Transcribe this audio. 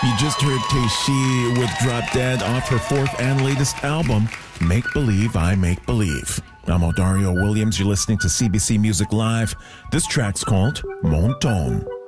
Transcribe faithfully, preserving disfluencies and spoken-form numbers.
You just heard Teishi with Drop Dead off her fourth and latest album, Make Believe I Make Believe. I'm Odario Williams. You're listening to C B C Music Live. This track's called Monton.